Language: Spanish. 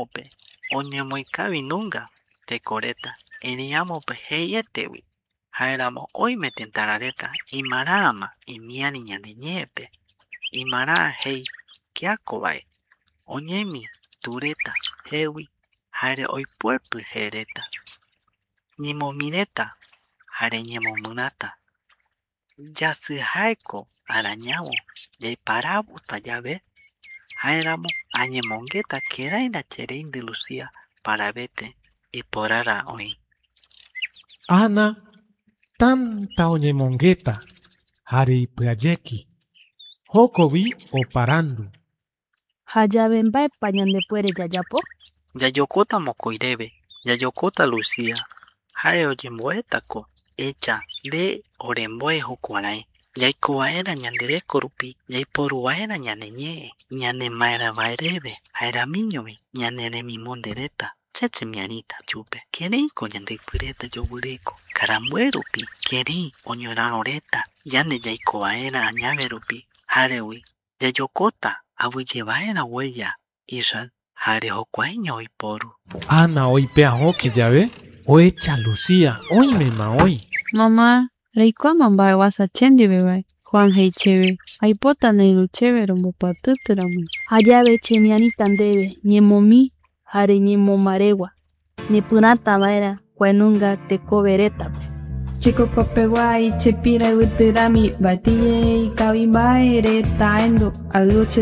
amope oñemoikavi nunga tekoreta erei amope jeietegui. Jaeramo oime tëtarareta imarama imiari ñandeñeepe, imara jei kiako vae oñemi tureta jegui jare oipoepɨ jereta ñemomireta jare ñemomɨrata. Yasɨ jaeko arañavo yaiparavuta yave, jaeramo añemongeta kiraira chereindɨ Lucia paravete iporara oï. Ana tanta oñemongeta jare ipyajeki jokovi oparandu. Jayave mbaepa ñandepuere yayapo? Yayokota mokoireve, yayokota Lucia, jae oyemboetako echa nde oremboe jukuärái yaiko vaera ñandereko rupi yaiporu vaera ñaneñee ñanemaera vaereve, jaeramiñovi ñaneremimondereta chachemiarita chupe kireiko yandeɨpɨ reta yoguɨreko karamboe rupi kireï oñoraroreta yande yaiko vaera añave rupi jarevi yayokota avɨye vaera ueya Israel jare jokuaeño oiporu. Ana oipea joki yave oecha Lucia oimema oï. Mamá, reikuama mbae che ndive vae Juan jeicheve aipota neiro chéve rombopatɨtɨramo. Jayave chemiarita ndeve ñemomi jare ñemomaregua nepɨrata vaera kuanunga tekove retape. Chikokopegua ichepiraɨvɨtɨrami mbaetɨje ikavi mbae reta aendu aɨche